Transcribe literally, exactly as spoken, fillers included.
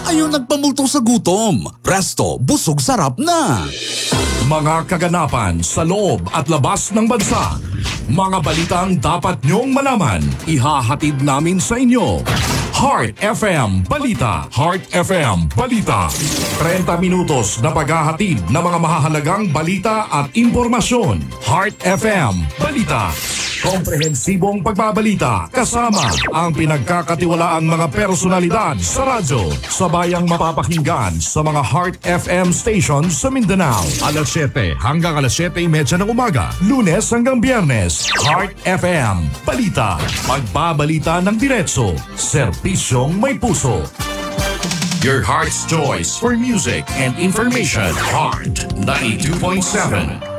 Ayaw nagpamulto sa gutom. Presto, busog sarap na. Mga kaganapan sa loob at labas ng bansa. Mga balitang dapat nyong malaman. Ihahatid namin sa inyo. Heart F M Balita. Heart F M Balita. thirty minutos na paghahatid ng mga mahahalagang balita at impormasyon. Heart F M Balita. Komprehensibong pagbabalita kasama ang pinagkakatiwalaang mga personalidad sa radyo. Sabayang mapapakinggan sa mga Heart F M stations sa Mindanao. alas siyete hanggang alas siyete thirty ng umaga. Lunes hanggang Biyernes. Heart F M Balita. Magbabalita ng diretso. Serbisyong may puso. Your heart's choice for music and information. Heart ninety-two point seven.